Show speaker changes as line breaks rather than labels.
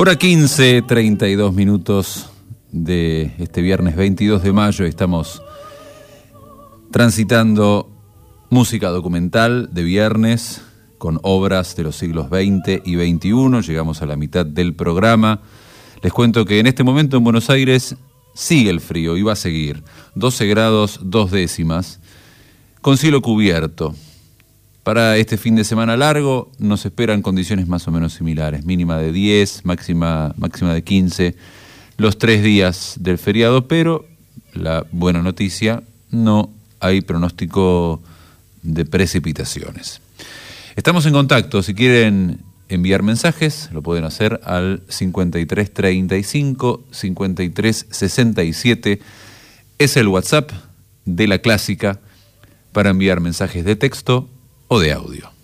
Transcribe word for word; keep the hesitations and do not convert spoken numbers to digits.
Hora quince, treinta y dos minutos de este viernes veintidós de mayo. Estamos transitando música documental de viernes con obras de los siglos veinte y veintiuno. Llegamos a la mitad del programa. Les cuento que en este momento en Buenos Aires sigue el frío y va a seguir. doce grados, dos décimas, con cielo cubierto. Para este fin de semana largo nos esperan condiciones más o menos similares, mínima de diez, máxima, máxima de quince, los tres días del feriado, pero la buena noticia, no hay pronóstico de precipitaciones. Estamos en contacto, si quieren enviar mensajes, lo pueden hacer al cincuenta y tres treinta y cinco, cincuenta y tres sesenta y siete, es el WhatsApp de La Clásica para enviar mensajes de texto o de audio.